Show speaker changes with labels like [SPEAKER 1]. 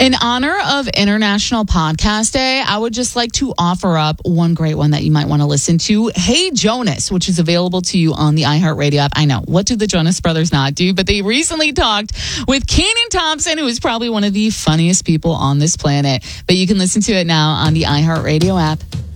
[SPEAKER 1] In honor of International Podcast Day, I would just like to offer up one great one that you might want to listen to. Hey Jonas, which is available to you on the iHeartRadio app. I know, what do the Jonas Brothers not do? But they recently talked with Kenan Thompson, who is probably one of the funniest people on this planet. But you can listen to it now on the iHeartRadio app.